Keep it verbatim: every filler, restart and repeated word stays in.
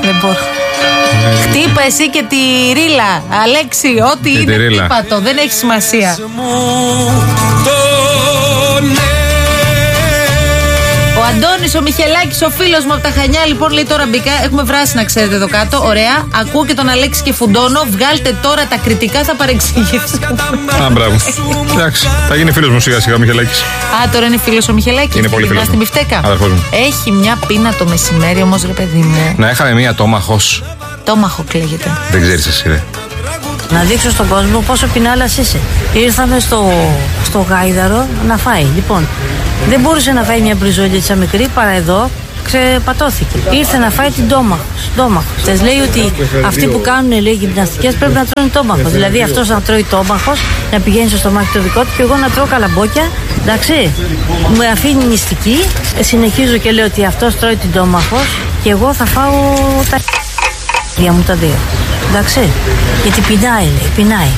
Δεν μπορώ. Χτύπα εσύ και τη ρίλα, Αλέξη, ό,τι και είναι χτύπα το, δεν έχει σημασία. Ο Αντώνης, ο Μιχελάκης, ο φίλος μου από τα Χανιά, λοιπόν, λέει τώρα μπήκα. Έχουμε βράσει, να ξέρετε, εδώ κάτω. Ωραία. Ακούω και τον Αλέξη και φουντώνω. Βγάλτε τώρα τα κριτικά, θα παρεξηγήσω. Α, μπράβο. Εντάξει, θα γίνει φίλος μου σιγά σιγά ο Μιχελάκης. Α, τώρα είναι φίλος ο Μιχελάκης. Είναι πολύ φίλος. Στην πιφτέκα. Αδερφός μου. Έχει μια πείνα το μεσημέρι, όμως, ρε παιδί μου. Να είχαμε μία τόμαχος. Τόμαχο λέγεται. Δεν ξέρεις εσύ, ρε. Να δείξω στον κόσμο πόσο πεινάλας είσαι. Ήρθαμε στο, στο Γάιδαρο να φάει. Λοιπόν, δεν μπορούσε να φάει μια μπριζολίτσα μικρή παρά εδώ. Ξεπατώθηκε. Ήρθε να φάει την τόμαχος. Τόμαχος. Θες λέει ότι αυτοί που κάνουν, λέει, γυμναστικές πρέπει να τρώνε τόμαχος. Δηλαδή αυτός να τρώει τόμαχος, να πηγαίνει στο στομάχι το δικό του και εγώ να τρώω καλαμπόκια. Εντάξει. Με αφήνει νηστική. Συνεχίζω και λέω ότι αυτός τρώει την τόμαχος και εγώ θα φάω τα. Για μου τα δύο. Εντάξει. Γιατί πεινάει, λέει, πεινάει.